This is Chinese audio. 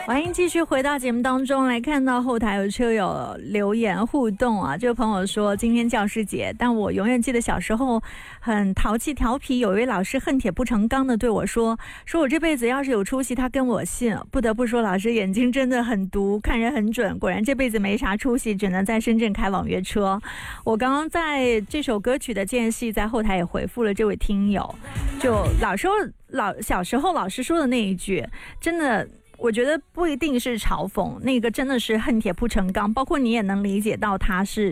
欢迎继续回到节目当中来，看到后台有车友留言互动啊。这位朋友说，今天教师节，但我永远记得小时候很淘气调皮，有一位老师恨铁不成钢的对我说我这辈子要是有出息，他跟我姓。不得不说，老师眼睛真的很毒，看人很准，果然这辈子没啥出息，只能在深圳开网约车。我刚刚在这首歌曲的间隙，在后台也回复了这位听友，就小时候老师说的那一句，真的我觉得不一定是嘲讽，那个真的是恨铁不成钢，包括你也能理解到他是